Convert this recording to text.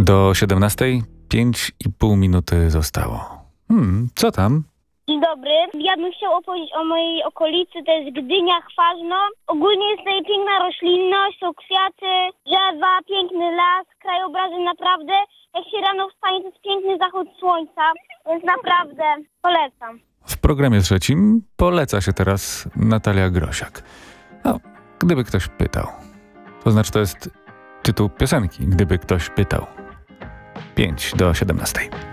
Do 17:00 5,5 minuty zostało. Co tam? Dzień dobry. Ja bym chciał opowiedzieć o mojej okolicy. To jest Gdynia, Chważno. Ogólnie jest tutaj piękna roślinność, są kwiaty, drzewa, piękny las, krajobrazy naprawdę. Jak się rano wstanie, to jest piękny zachód słońca, więc naprawdę polecam. W programie trzecim poleca się teraz Natalia Grosiak. No, gdyby ktoś pytał. To znaczy, to jest tytuł piosenki, gdyby ktoś pytał. 5 do 17:00.